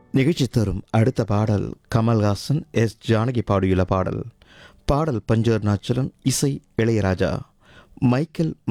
நிகழ்ச்சி தரும் அடுத்த பாடல் கமல்ஹாசன் எஸ் ஜானகி பாடியுள்ள பாடல். பாடல் பஞ்சர் நாச்சலம், இசை இளையராஜா. மைக்கேல்